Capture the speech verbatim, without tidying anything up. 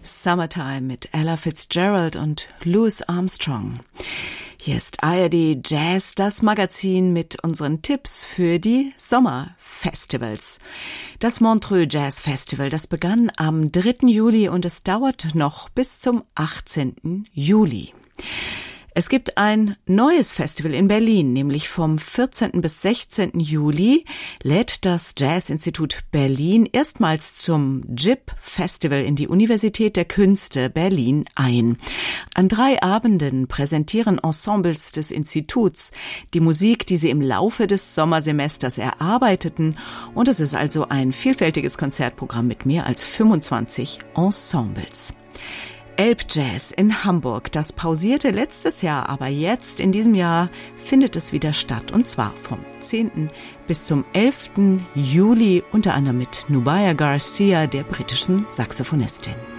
Summertime mit Ella Fitzgerald und Louis Armstrong. Hier ist A R D Jazz, das Magazin mit unseren Tipps für die Sommerfestivals. Das Montreux Jazz Festival, das begann am dritten Juli und es dauert noch bis zum achtzehnten Juli. Es gibt ein neues Festival in Berlin, nämlich vom vierzehnten bis sechzehnten Juli lädt das Jazzinstitut Berlin erstmals zum J I P Festival in die Universität der Künste Berlin ein. An drei Abenden präsentieren Ensembles des Instituts die Musik, die sie im Laufe des Sommersemesters erarbeiteten, und es ist also ein vielfältiges Konzertprogramm mit mehr als fünfundzwanzig Ensembles. Elbjazz in Hamburg, das pausierte letztes Jahr, aber jetzt in diesem Jahr findet es wieder statt, und zwar vom zehnten bis zum elften Juli, unter anderem mit Nubia Garcia, der britischen Saxophonistin.